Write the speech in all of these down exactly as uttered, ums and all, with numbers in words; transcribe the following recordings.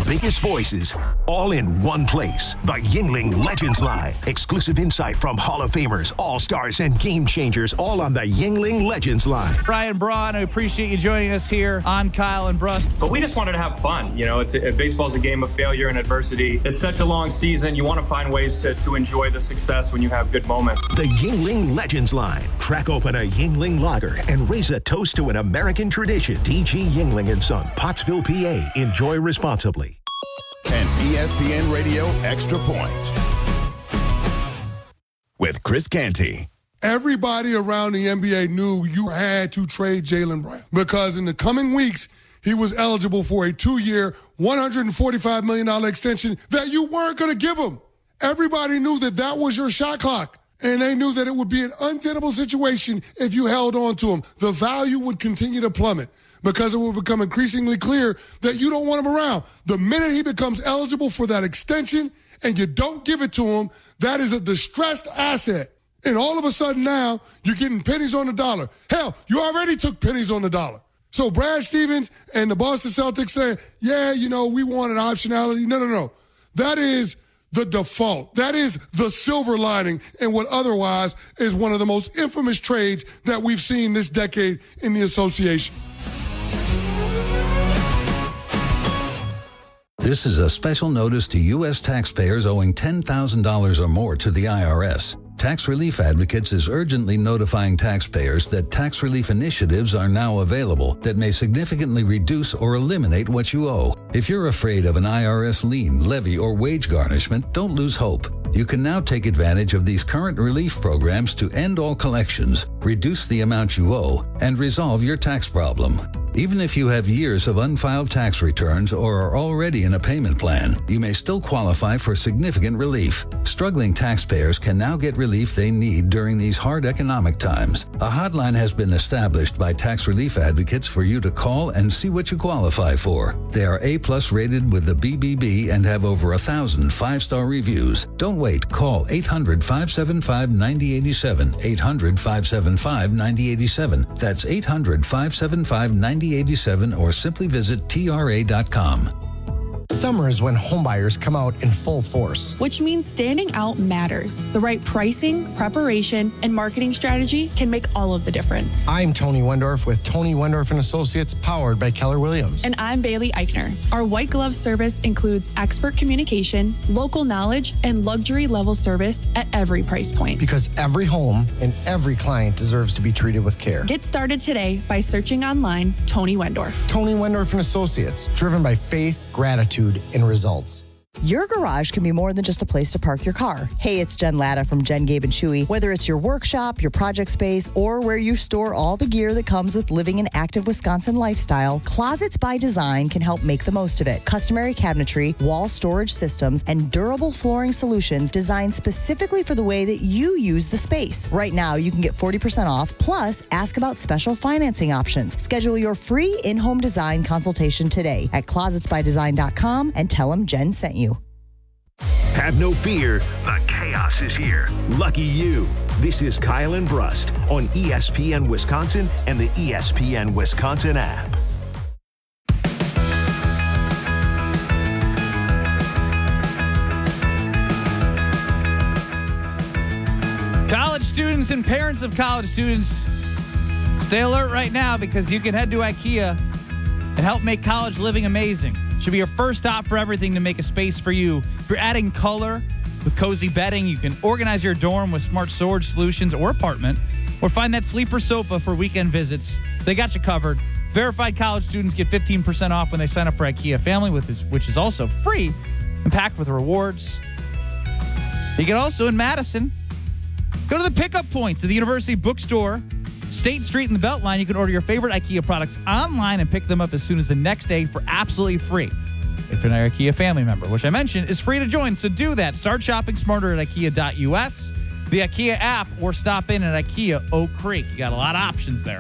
biggest voices, all in one place. The Yuengling Legends Line. Exclusive insight from Hall of Famers, All-Stars, and Game Changers, all on the Yuengling Legends Line. Brian Braun, I appreciate you joining us here on Kyle and Brust. But we just wanted to have fun. You know, it's a, baseball's a game of failure and adversity. It's such a long season. You want to find ways to, to enjoy the success when you have good moments. The Yuengling Legends Line. Crack open a Yuengling lager and raise a toast to an American tradition. D G Yuengling and Son, Pottsville, P A. Enjoy responsibly. An E S P N Radio Extra Point with Chris Canty. Everybody around the N B A knew you had to trade Jaylen Brown because in the coming weeks, he was eligible for a two-year, one hundred forty-five million dollars extension that you weren't going to give him. Everybody knew that that was your shot clock, and they knew that it would be an untenable situation if you held on to him. The value would continue to plummet because it will become increasingly clear that you don't want him around. The minute he becomes eligible for that extension and you don't give it to him, that is a distressed asset. And all of a sudden now, you're getting pennies on the dollar. Hell, you already took pennies on the dollar. So Brad Stevens and the Boston Celtics saying, yeah, you know, we wanted optionality. No, no, no. That is the default. That is the silver lining in what otherwise is one of the most infamous trades that we've seen this decade in the association. This is a special notice to U S taxpayers owing ten thousand dollars or more to the I R S. Tax Relief Advocates is urgently notifying taxpayers that tax relief initiatives are now available that may significantly reduce or eliminate what you owe. If you're afraid of an I R S lien, levy, or wage garnishment, don't lose hope. You can now take advantage of these current relief programs to end all collections, reduce the amount you owe, and resolve your tax problem. Even if you have years of unfiled tax returns or are already in a payment plan, you may still qualify for significant relief. Struggling taxpayers can now get relief they need during these hard economic times. A hotline has been established by Tax Relief Advocates for you to call and see what you qualify for. They are A-plus rated with the B B B and have over a thousand five-star reviews. Don't wait. Call eight hundred, five seven five, nine zero eight seven, eight hundred, five seven five, nine zero eight seven. That's eight hundred, five seven five, nine zero eight seven or simply visit T R A dot com. Summer is when homebuyers come out in full force. Which means standing out matters. The right pricing, preparation, and marketing strategy can make all of the difference. I'm Tony Wendorf with Tony Wendorf and Associates, powered by Keller Williams. And I'm Bailey Eichner. Our white glove service includes expert communication, local knowledge, and luxury level service at every price point. Because every home and every client deserves to be treated with care. Get started today by searching online Tony Wendorf. Tony Wendorf and Associates, driven by faith, gratitude, and results. Your garage can be more than just a place to park your car. Hey, it's Jen Latta from Jen, Gabe, and Chewy. Whether it's your workshop, your project space, or where you store all the gear that comes with living an active Wisconsin lifestyle, Closets by Design can help make the most of it. Customary cabinetry, wall storage systems, and durable flooring solutions designed specifically for the way that you use the space. Right now, you can get forty percent off, plus ask about special financing options. Schedule your free in-home design consultation today at closets by design dot com and tell them Jen sent you. Have no fear, the chaos is here. Lucky you. This is Kyle and Brust on E S P N Wisconsin and the E S P N Wisconsin app. College students and parents of college students, stay alert right now because you can head to IKEA and help make college living amazing. Should be your first stop for everything to make a space for you. If you're adding color with cozy bedding, you can organize your dorm with smart storage solutions or apartment, or find that sleeper sofa for weekend visits. They got you covered. Verified college students get fifteen percent off when they sign up for IKEA Family, which is also free and packed with rewards. You can also, in Madison, go to the pickup points at the University Bookstore, State Street and the Beltline. You can order your favorite IKEA products online and pick them up as soon as the next day for absolutely free. If you're an IKEA family member, which I mentioned is free to join, so do that. Start shopping smarter at IKEA dot U S, the IKEA app, or stop in at IKEA Oak Creek. You got a lot of options there.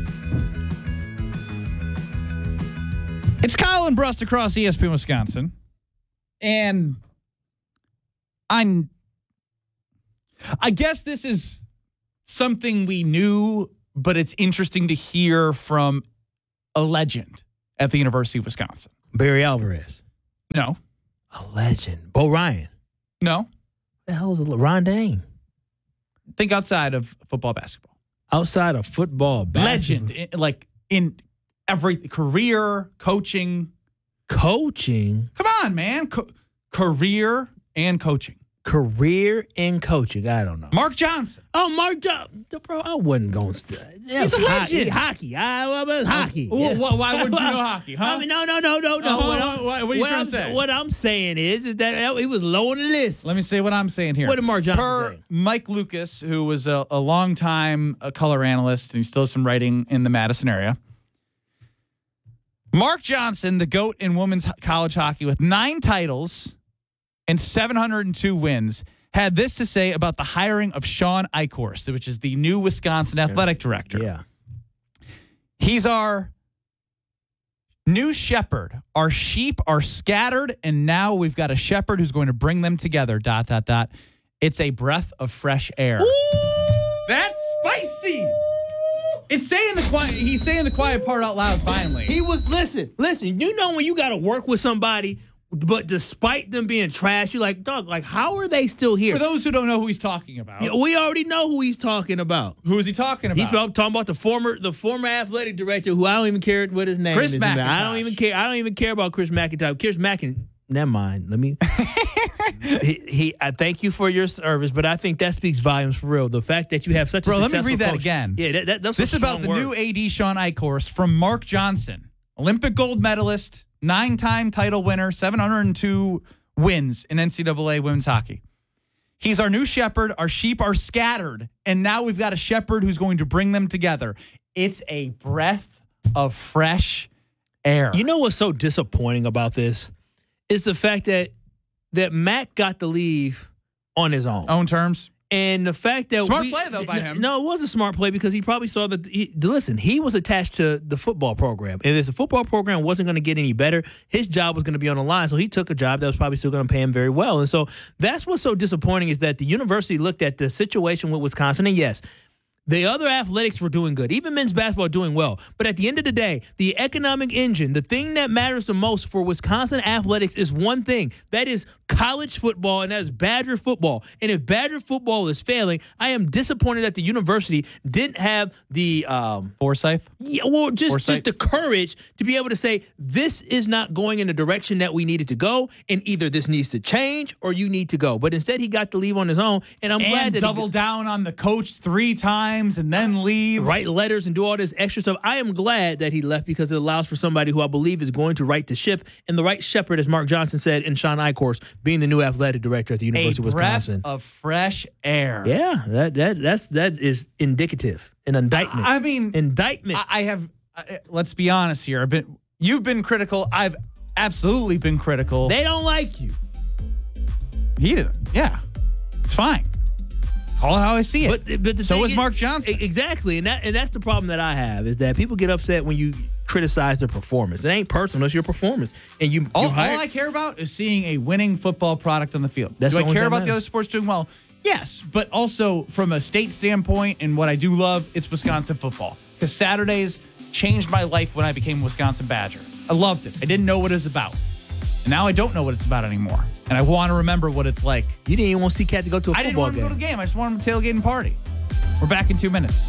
It's Kyle and Brust across E S P N Wisconsin, and I'm. I guess this is something we knew, but it's interesting to hear from a legend at the University of Wisconsin. Barry Alvarez. No. A legend. Bo Ryan. No. The hell is it? Ron Dane. Think outside of football, basketball. Outside of football, basketball. Legend. in- like in every career, coaching. Coaching? Come on, man. Co- career and coaching. Career in coaching. I don't know. Mark Johnson. Oh, Mark Johnson. Bro, I wasn't going to. He's a legend. Hockey. I, I, I, hockey. Oh, Yeah. well, why wouldn't you know hockey, huh? I mean, no, no, no, no, no. Uh-huh. What, I'm, What- what are you what trying I'm, to say? What I'm saying is, is that he was low on the list. Let me say what I'm saying here. What did Mark Johnson Per say? Mike Lucas, who was a, a long-time uh, color analyst, and he still has some writing in the Madison area. Mark Johnson, the GOAT in women's ho- college hockey with nine titles and seven hundred two wins, had this to say about the hiring of Sean Eichhorst, which is the new Wisconsin athletic director. Yeah. He's our new shepherd. Our sheep are scattered, and now we've got a shepherd who's going to bring them together, dot, dot, dot. It's a breath of fresh air. That's spicy. It's saying the quiet. He's saying the quiet part out loud finally. He was, listen, listen, you know when you got to work with somebody, but despite them being trash, you're like, dog, like, how are they still here? For those who don't know who he's talking about. Yeah, we already know who he's talking about. Who is he talking about? He's talking about the former the former athletic director who I don't even care what his name Chris is. McIntosh. I don't even care. I don't even care about Chris McIntosh. Chris McIntosh. Never mind. Let me. he, he. I thank you for your service, but I think that speaks volumes for real. The fact that you have such a Bro, let me successful read that coach. again. Yeah, that, that, that's this a is about strong the word. new A D Sean Eichhorst from Mark Johnson, Olympic gold medalist, nine-time title winner, seven hundred two wins in N C double A women's hockey. He's our new shepherd. Our sheep are scattered, and now we've got a shepherd who's going to bring them together. It's a breath of fresh air. You know what's so disappointing about this is the fact that that Mac got to leave on his own. Own terms. And the fact that Smart we, play, though, by him. No, it was a smart play because he probably saw that. He, listen, he was attached to the football program. And if the football program wasn't going to get any better, his job was going to be on the line. So he took a job that was probably still going to pay him very well. And so that's what's so disappointing is that the university looked at the situation with Wisconsin. And yes, the other athletics were doing good. Even men's basketball doing well. But at the end of the day, the economic engine, the thing that matters the most for Wisconsin athletics is one thing. That is college football, and that is Badger football. And if Badger football is failing, I am disappointed that the university didn't have the um, foresight. Yeah, well, just, Foresight. just the courage to be able to say, this is not going in the direction that we needed to go, and either this needs to change or you need to go. But instead, he got to leave on his own, and I'm and glad that double he down on the coach three times and then leave. write letters and do all this extra stuff. I am glad that he left because it allows for somebody who I believe is going to right the ship, and the right shepherd, as Mark Johnson said, in Sean Eichhorst, being the new athletic director at the University A of Wisconsin. breath of fresh air. Yeah, that that that's that is indicative, an indictment. I mean, indictment. I, I have. I, let's be honest here. I've been. You've been critical. I've absolutely been critical. They don't like you. He did. Yeah, it's fine. Call it how I see it. But, but the so thing is is- Mark Johnson. Exactly, and that and that's the problem that I have is that people get upset when you criticize their performance. It ain't personal; it's your performance, and you. all, you hire- all I care about is seeing a winning football product on the field. That's Do the I only care thing about that the other matters. sports doing well? Yes, but also from a state standpoint, and what I do love, it's Wisconsin football. Because Saturdays changed my life when I became a Wisconsin Badger. I loved it. I didn't know what it was about. And now I don't know what it's about anymore. And I want to remember what it's like. You didn't even want to see Cat to go to a I didn't football want him game. to go to the game. I just wanted him to tailgate and party. We're back in two minutes.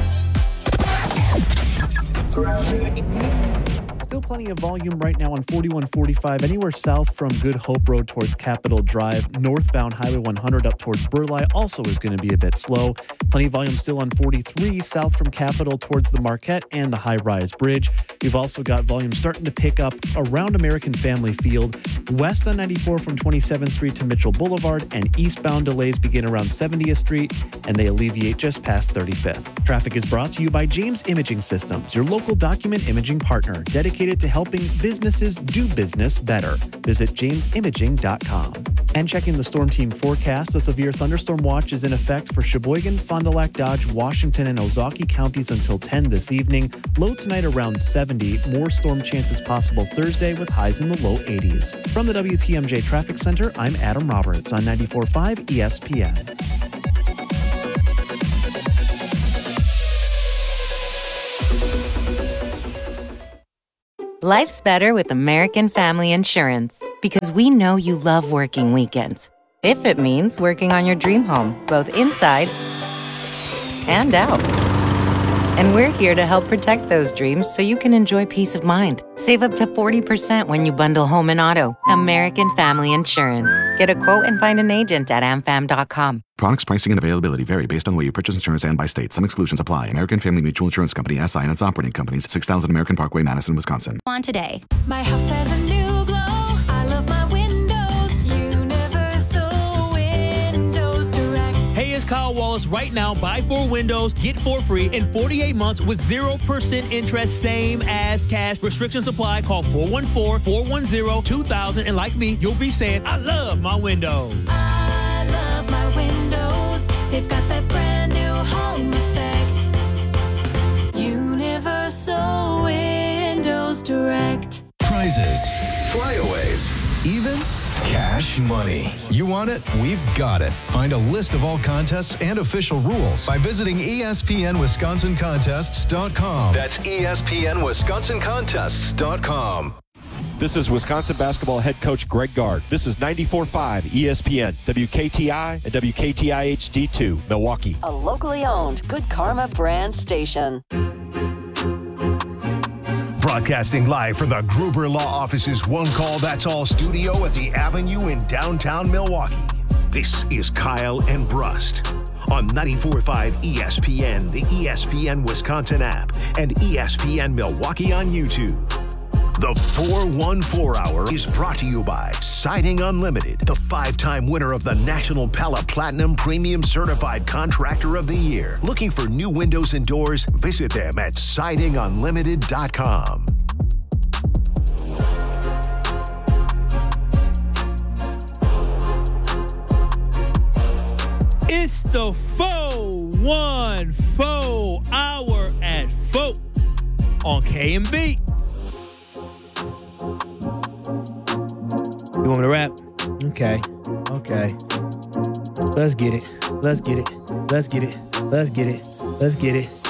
Still plenty of volume right now on forty-one forty-five, anywhere south from Good Hope Road towards Capitol Drive. Northbound Highway one hundred up towards Burleigh also is going to be a bit slow. Plenty of volume still on forty-three south from Capitol towards the Marquette and the High Rise Bridge. We've also got volume starting to pick up around American Family Field, west on ninety-four from twenty-seventh Street to Mitchell Boulevard, and eastbound delays begin around seventieth Street, and they alleviate just past thirty-fifth. Traffic is brought to you by James Imaging Systems, your local document imaging partner, dedicated to helping businesses do business better. Visit james imaging dot com. And checking the Storm Team forecast, a severe thunderstorm watch is in effect for Sheboygan, Fond du Lac, Dodge, Washington, and Ozaukee counties until ten this evening. Low tonight around seventy. More storm chances possible Thursday with highs in the low eighties. From the W T M J Traffic Center, I'm Adam Roberts on ninety-four point five E S P N. Life's better with American Family Insurance because we know you love working weekends. If it means working on your dream home, both inside and out. And we're here to help protect those dreams so you can enjoy peace of mind. Save up to forty percent when you bundle home and auto. American Family Insurance. Get a quote and find an agent at am fam dot com. Products, pricing, and availability vary based on the way you purchase insurance and by state. Some exclusions apply. American Family Mutual Insurance Company, S I and its operating companies, six thousand American Parkway, Madison, Wisconsin. On today. My house has a new glow. I love my windows. Universal Windows Direct. Hey, it's Kyle Wallace. Right now, buy four windows, get four free in forty-eight months with zero percent interest, same as cash. Restrictions apply. Call four one four, four one zero, two thousand. And like me, you'll be saying, I love my windows. I love my windows. They've got that brand new home effect. Universal Windows Direct. Prizes, flyaways, even cash money. You want it? We've got it. Find a list of all contests and official rules by visiting E S P N Wisconsin Contests dot com. That's E S P N Wisconsin Contests dot com. This is Wisconsin basketball head coach Greg Gard. This is ninety-four point five E S P N, W K T I, and W K T I H D two, Milwaukee. A locally owned Good Karma brand station. Broadcasting live from the Gruber Law Office's One Call That's All studio at the Avenue in downtown Milwaukee. This is Kyle and Brust on ninety-four point five E S P N, the E S P N Wisconsin app, and E S P N Milwaukee on YouTube. The four one four Hour is brought to you by Siding Unlimited, the five-time winner of the National Pella Platinum Premium Certified Contractor of the Year. Looking for new windows and doors? Visit them at siding unlimited dot com. It's the four one four Hour at four on K and B. You want me to rap? Okay. Okay. Let's get it. Let's get it. Let's get it. Let's get it. Let's get it.